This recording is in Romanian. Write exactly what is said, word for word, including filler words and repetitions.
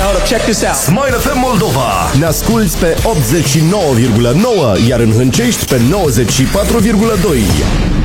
hold up, check this out. Smile F M Moldova. Ne asculți pe optzeci și nouă virgulă nouă, iar în Hâncești pe nouăzeci și patru virgulă doi.